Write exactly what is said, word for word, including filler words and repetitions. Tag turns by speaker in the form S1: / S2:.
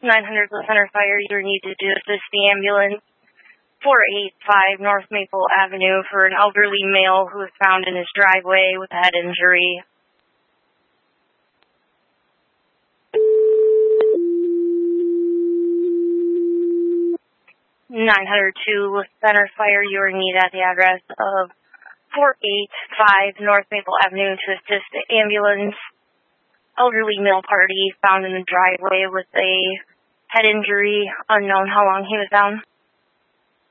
S1: nine hundred Center Fire, you need to assist the ambulance four eighty-five North Maple Avenue for an elderly male who was found in his driveway with a head injury. nine hundred two Center Fire, you are needed at the address of four eighty-five North Maple Avenue to assist the ambulance. Elderly male party found in the driveway with a head injury, unknown how long he was down.